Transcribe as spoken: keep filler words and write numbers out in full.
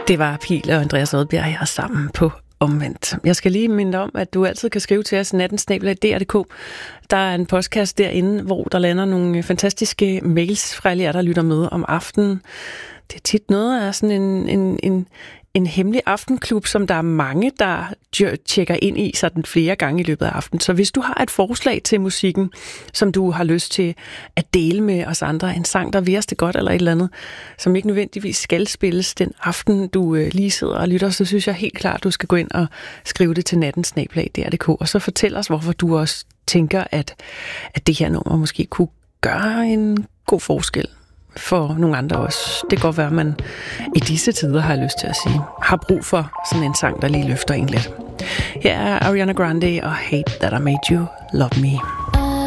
Det var Pihl og Andreas Odbjerg her sammen på Omvendt. Jeg skal lige minde om, at du altid kan skrive til os natten snabel-a d r punktum d k. Der er en podcast derinde, hvor der lander nogle fantastiske mails fra alle jer, der lytter med om aftenen. Det er tit noget af sådan en, en, en, en hemmelig aftenklub, som der er mange, der tjekker ind i sådan flere gange i løbet af aftenen. Så hvis du har et forslag til musikken, som du har lyst til at dele med os andre, en sang, der virker det godt eller et eller andet, som ikke nødvendigvis skal spilles den aften, du øh, lige sidder og lytter, så synes jeg helt klart, at du skal gå ind og skrive det til natten snabel-a d r punktum d k, og så fortæl os, hvorfor du også tænker, at, at det her nummer måske kunne gøre en god forskel for nogle andre også. Det kan godt være, at man i disse tider, har jeg lyst til at sige, har brug for sådan en sang, der lige løfter en lidt. Her er Ariana Grande og Hate That I Made You Love Me.